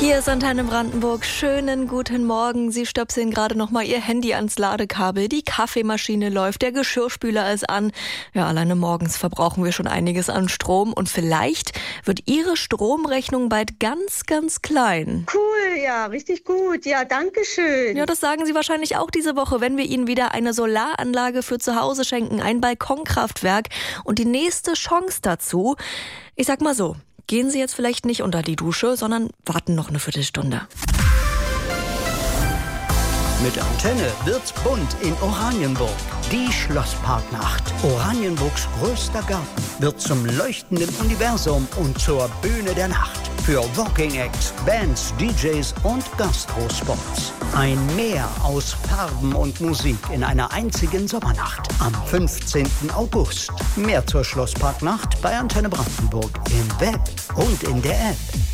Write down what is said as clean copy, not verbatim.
Hier ist Antenne Brandenburg. Schönen guten Morgen. Sie stöpseln gerade noch mal Ihr Handy ans Ladekabel. Die Kaffeemaschine läuft, der Geschirrspüler ist an. Ja, alleine morgens verbrauchen wir schon einiges an Strom. Und vielleicht wird Ihre Stromrechnung bald ganz, ganz klein. Cool, ja, richtig gut. Ja, danke schön. Ja, das sagen Sie wahrscheinlich auch diese Woche, wenn wir Ihnen wieder eine Solaranlage für zu Hause schenken, ein Balkonkraftwerk und die nächste Chance dazu. Ich sag mal so. Gehen Sie jetzt vielleicht nicht unter die Dusche, sondern warten noch eine Viertelstunde. Mit Antenne wird's bunt in Oranienburg. Die Schlossparknacht. Oranienburgs größter Garten wird zum leuchtenden Universum und zur Bühne der Nacht. Für Walking Acts, Bands, DJs und Gastrospots. Ein Meer aus Farben und Musik in einer einzigen Sommernacht am 15. August. Mehr zur Schlossparknacht bei Antenne Brandenburg im Web und in der App.